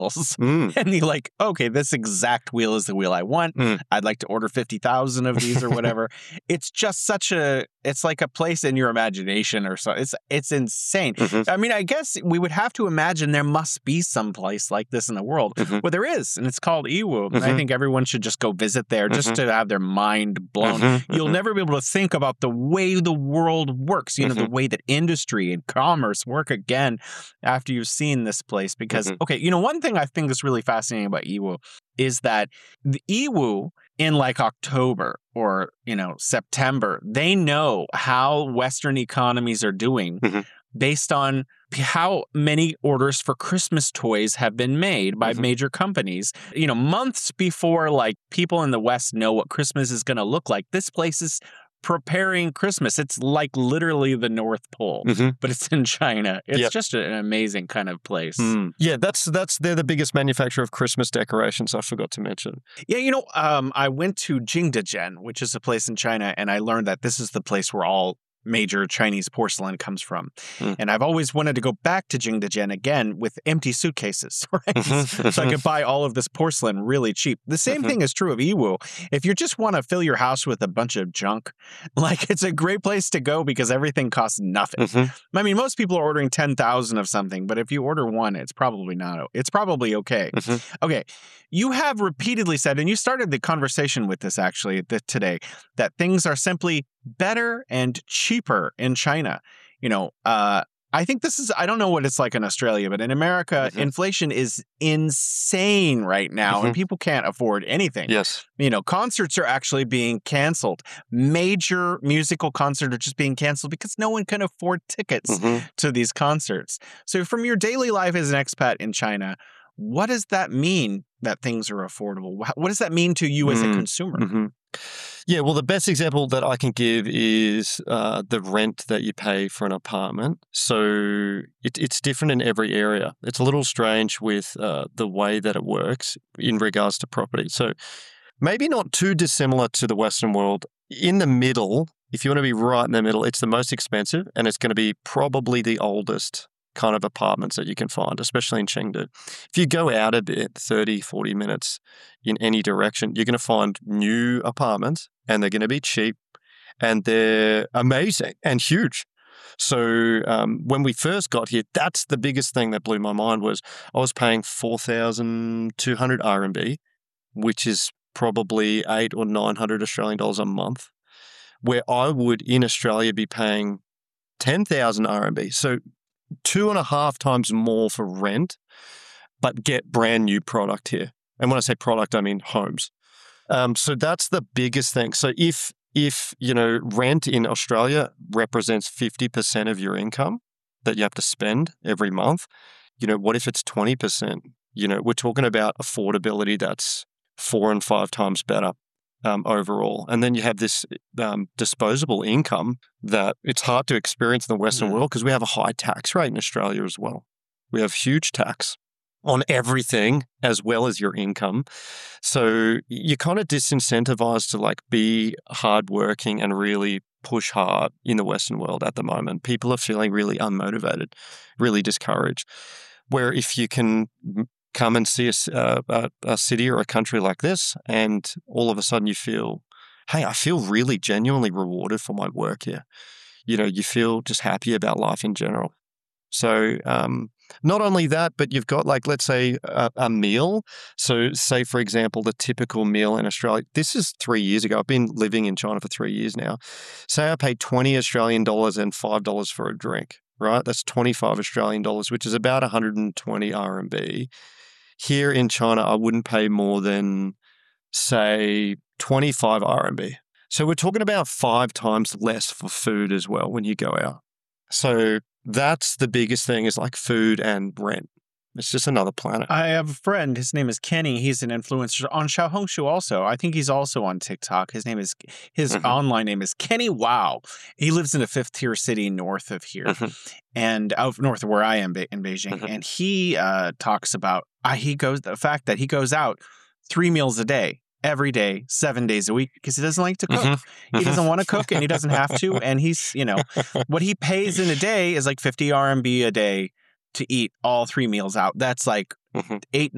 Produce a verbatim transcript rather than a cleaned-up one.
wheels. Mm. And you're like, okay, this exact wheel is the wheel I want. Mm. I'd like to order fifty thousand of these or whatever. It's just such a, it's like a place in your imagination or so. It's, it's insane. Mm-hmm. I mean, I guess we would have to imagine there must be some place like this in the world. Mm-hmm. Well, there is, and it's called Yiwu. Mm-hmm. And I think everyone should just go visit there just Mm-hmm. to have their mind blown. Mm-hmm. You'll Mm-hmm. never be able to think about the way the world works, you know, Mm-hmm. the way that industry and commerce work again after you've seen this place. Because, Mm-hmm. okay, you know, one thing I think is really fascinating about Yiwu is that the Yiwu in like October or, you know, September, they know how Western economies are doing Mm-hmm. based on how many orders for Christmas toys have been made by Mm-hmm. major companies. You know, months before like people in the West know what Christmas is going to look like, this place is preparing Christmas. It's like literally the North Pole, Mm-hmm. but it's in China. It's Yep. just an amazing kind of place. Mm. Yeah, that's that's they're the biggest manufacturer of Christmas decorations. I forgot to mention. Yeah, you know, um, I went to Jingdezhen, which is a place in China, and I learned that this is the place where all major Chinese porcelain comes from. Mm. And I've always wanted to go back to Jingdezhen again with empty suitcases, right? Mhm, So I mhm. could buy all of this porcelain really cheap. The same Mhm. thing is true of Yiwu. If you just want to fill your house with a bunch of junk, like it's a great place to go because everything costs nothing. Mhm. I mean, most people are ordering ten thousand of something, but if you order one, it's probably not, it's probably okay. Mhm. Okay. You have repeatedly said, and you started the conversation with this actually th- today, that things are simply better and cheaper in China. You know, uh, I think this is, I don't know what it's like in Australia, but in America, Mhm. inflation is insane right now and Mhm. people can't afford anything. Yes. You know, concerts are actually being canceled. Major musical concerts are just being canceled because no one can afford tickets Mhm. to these concerts. So from your daily life as an expat in China, what does that mean that things are affordable? Wh- What does that mean to you as a Mm. consumer? Mhm. Yeah, well, the best example that I can give is uh, the rent that you pay for an apartment. So it, it's different in every area. It's a little strange with uh, the way that it works in regards to property. So maybe not too dissimilar to the Western world. In the middle, if you want to be right in the middle, it's the most expensive and it's going to be probably the oldest kind of apartments that you can find, especially in Chengdu. If you go out a bit, thirty, forty minutes in any direction, you're going to find new apartments and they're going to be cheap and they're amazing and huge. So um, when we first got here, that's the biggest thing that blew my mind was I was paying four thousand two hundred R M B, which is probably eight or nine hundred Australian dollars a month, where I would in Australia be paying ten thousand R M B. So two and a half times more for rent, but get brand new product here. And when I say product, I mean homes. Um, so that's the biggest thing. So if, if, you know, rent in Australia represents fifty percent of your income that you have to spend every month, you know, what if it's twenty percent? You know, we're talking about affordability that's four and five times better. Um, overall. And then you have this um, disposable income that it's hard to experience in the Western Mhm. world because we have a high tax rate in Australia as well. We have huge tax on everything as well as your income. So you're kind of disincentivized to like be hardworking and really push hard in the Western world at the moment. People are feeling really unmotivated, really discouraged. Where if you can come and see a, s- uh, a, a city or a country like this, and all of a sudden you feel, hey, I feel really genuinely rewarded for my work here. You know, you feel just happy about life in general. So um, not only that, but you've got like, let's say a, a meal. So say, for example, the typical meal in Australia, this is three years ago. I've been living in China for three years now. Say I paid twenty Australian dollars and five dollars for a drink, right? That's twenty-five Australian dollars, which is about one hundred twenty R M B. Here in China, I wouldn't pay more than, say, twenty-five R M B. So we're talking about five times less for food as well when you go out. So that's the biggest thing is like food and rent. It's just another planet. I have a friend. His name is Kenny. He's an influencer on Xiaohongshu also. I think he's also on TikTok. His name is his Mhm. online name is Kenny Wow. He lives in a fifth tier city north of here, Mhm. and out north of where I am ba- in Beijing. Mhm. And he uh, talks about uh, he goes the fact that he goes out three meals a day. Every day, seven days a week, because he doesn't like to cook. Mhm. He doesn't Mhm. want to cook and he doesn't have to. And he's, you know, what he pays in a day is like fifty R M B a day to eat all three meals out. That's like Mhm. eight,